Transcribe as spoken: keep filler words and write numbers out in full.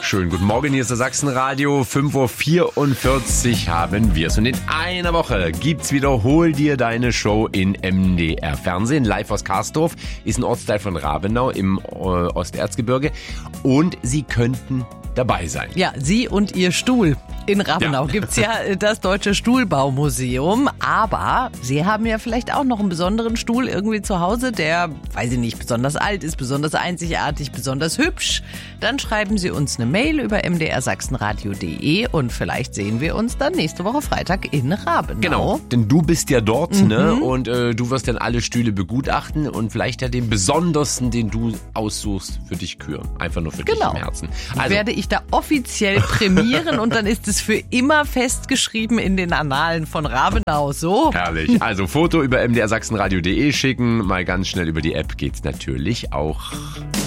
Schönen guten Morgen, hier ist das Sachsenradio. fünf Uhr vierundvierzig haben wir es. Und in einer Woche gibt's wieder Hol dir deine Show in M D R Fernsehen. Live aus Karsdorf, ist ein Ortsteil von Rabenau im äh, Osterzgebirge. Und Sie könnten dabei sein. Ja, Sie und Ihr Stuhl. In Rabenau Ja. gibt's ja das Deutsche Stuhlbaumuseum, aber Sie haben ja vielleicht auch noch einen besonderen Stuhl irgendwie zu Hause, der, weiß ich nicht, besonders alt ist, besonders einzigartig, besonders hübsch. Dann schreiben Sie uns eine Mail über m d r sachsenradio punkt d e und vielleicht sehen wir uns dann nächste Woche Freitag in Rabenau. Genau, denn du bist ja dort, Mhm. ne? Und äh, du wirst dann alle Stühle begutachten und vielleicht ja den besondersten, den du aussuchst, für dich küren. Einfach nur für Genau. dich im Herzen. Also, werde ich da offiziell prämieren und dann ist es für immer festgeschrieben in den Annalen von Rabenau. So. Herrlich. Also Foto über m d r sachsenradio punkt d e schicken. Mal ganz schnell über die App geht's natürlich auch.